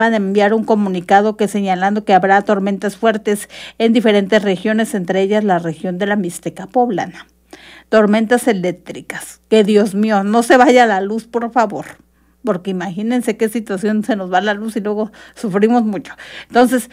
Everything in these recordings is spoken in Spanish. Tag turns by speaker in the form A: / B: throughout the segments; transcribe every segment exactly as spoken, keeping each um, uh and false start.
A: de enviar un comunicado que señalando que habrá tormentas fuertes en diferentes regiones, entre ellas la región de la Mixteca Poblana. Tormentas eléctricas, que Dios mío, no se vaya la luz, por favor, porque imagínense qué situación, se nos va la luz y luego sufrimos mucho. Entonces,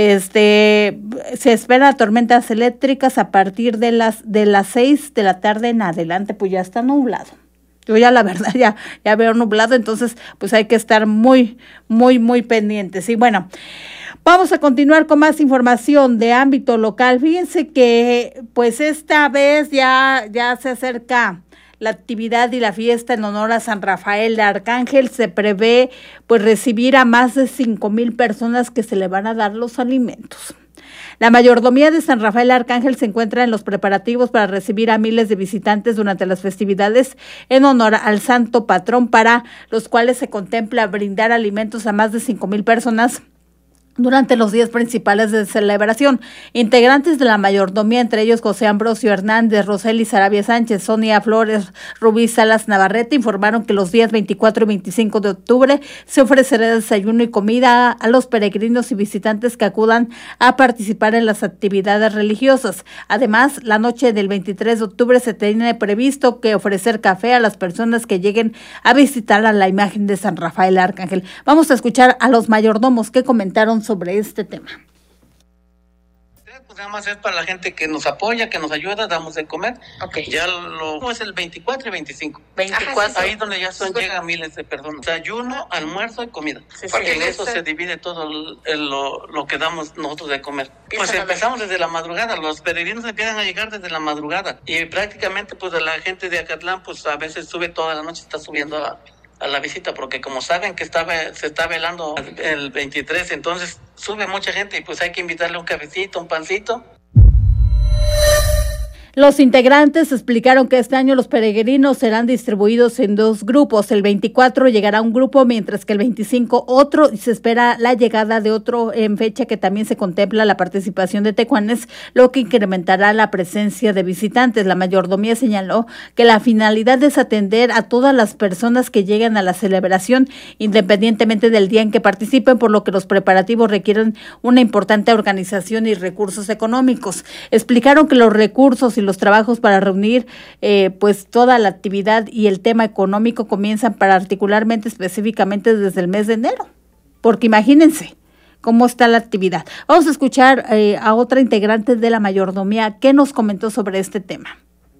A: este, se espera tormentas eléctricas a partir de las de las seis de la tarde en adelante, pues ya está nublado. Yo ya la verdad ya, ya veo nublado, entonces pues hay que estar muy, muy, muy pendientes. Y bueno, vamos a continuar con más información de ámbito local. Fíjense que pues esta vez ya, ya se acerca la actividad y la fiesta en honor a San Rafael de Arcángel. Se prevé pues recibir a más de cinco mil personas que se le van a dar los alimentos. La mayordomía de San Rafael Arcángel se encuentra en los preparativos para recibir a miles de visitantes durante las festividades en honor al santo patrón, para los cuales se contempla brindar alimentos a más de cinco mil personas durante los días principales de celebración. Integrantes de la mayordomía, entre ellos José Ambrosio Hernández, Roseli Sarabia Sánchez, Sonia Flores, Rubí Salas Navarrete, informaron que los días veinticuatro y veinticinco de octubre se ofrecerá desayuno y comida a los peregrinos y visitantes que acudan a participar en las actividades religiosas. Además, la noche del veintitrés de octubre se tiene previsto que ofrecer café a las personas que lleguen a visitar a la imagen de San Rafael Arcángel. Vamos a escuchar a los mayordomos que comentaron sobre este tema.
B: Pues nada más es para la gente que nos apoya, que nos ayuda, damos de comer. Okay. Ya lo es el veinticuatro y veinticinco. veinticuatro. Ahí donde ya son, llegan miles de personas. Desayuno, almuerzo y comida. Sí, porque sí, en eso se divide todo el, el, lo, lo que damos nosotros de comer. Pues empezamos desde la madrugada. Los peregrinos empiezan a llegar desde la madrugada. Y prácticamente pues la gente de Acatlán pues a veces sube toda la noche, está subiendo a a la visita, porque como saben que está, se está velando el veintitrés, entonces sube mucha gente y pues hay que invitarle un cafecito, un pancito.
A: Los integrantes explicaron que este año los peregrinos serán distribuidos en dos grupos. El veinticuatro llegará un grupo, mientras que el veinticinco otro, y se espera la llegada de otro en fecha que también se contempla la participación de tecuanes, lo que incrementará la presencia de visitantes. La mayordomía señaló que la finalidad es atender a todas las personas que lleguen a la celebración, independientemente del día en que participen, por lo que los preparativos requieren una importante organización y recursos económicos. Explicaron que los recursos y los trabajos para reunir eh, pues toda la actividad y el tema económico comienzan particularmente específicamente desde el mes de enero, porque imagínense cómo está la actividad. Vamos a escuchar eh, a otra integrante de la mayordomía que nos comentó sobre este tema.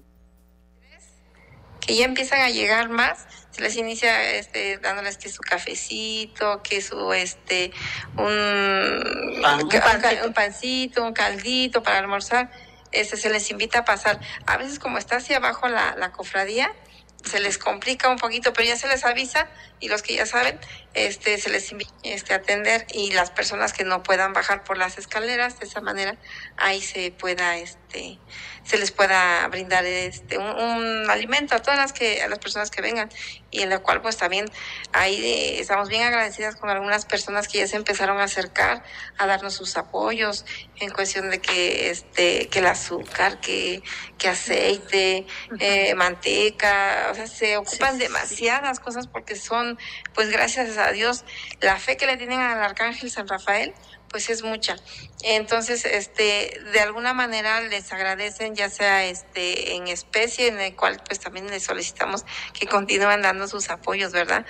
C: Que ya empiezan a llegar más, se les inicia este, dándoles que su cafecito, que su este un, Pan, un, pancito. un pancito, un caldito para almorzar. Este, se les invita a pasar. A veces como está hacia abajo la, la cofradía, se les complica un poquito, pero ya se les avisa, y los que ya saben, este, se les invita este, a atender, y las personas que no puedan bajar por las escaleras, de esa manera, ahí se pueda, este, se les pueda brindar este un, un alimento a todas las que, a las personas que vengan, y en la cual pues también ahí de, estamos bien agradecidas con algunas personas que ya se empezaron a acercar a darnos sus apoyos en cuestión de que este, que el azúcar, que, que aceite, eh, manteca, o sea, se ocupan demasiadas cosas porque son, pues gracias a Dios, la fe que le tienen al Arcángel San Rafael, pues es mucha. Entonces, este, de alguna manera les agradecen, ya sea este en especie, en el cual pues también les solicitamos que continúen dando sus apoyos, ¿verdad?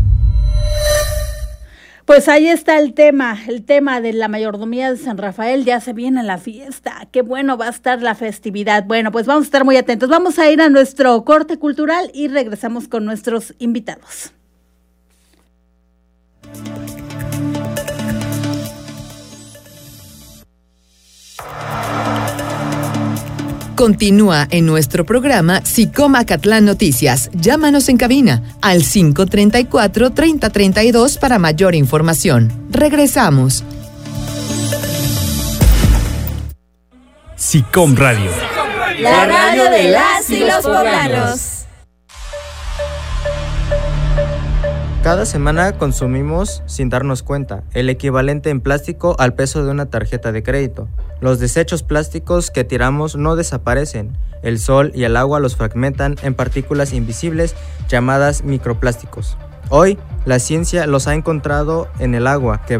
A: Pues ahí está el tema, el tema de la mayordomía de San Rafael. Ya se viene la fiesta, qué bueno va a estar la festividad. Bueno, pues vamos a estar muy atentos. Vamos a ir a nuestro corte cultural y regresamos con nuestros invitados.
D: Continúa en nuestro programa SICOM Acatlán Noticias. Llámanos en cabina al cinco treinta y cuatro, treinta treinta y dos para mayor información. Regresamos.
E: SICOM Radio.
F: La radio de las y los poblanos.
G: Cada semana consumimos, sin darnos cuenta, el equivalente en plástico al peso de una tarjeta de crédito. Los desechos plásticos que tiramos no desaparecen. El sol y el agua los fragmentan en partículas invisibles llamadas microplásticos. Hoy, la ciencia los ha encontrado en el agua, que